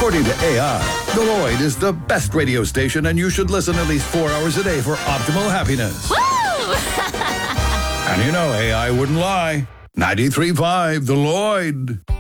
According to AI, the Lloyd is the best radio station, and you should listen at least 4 hours a day for optimal happiness. Woo! And you know AI wouldn't lie. 93.5 The Lloyd.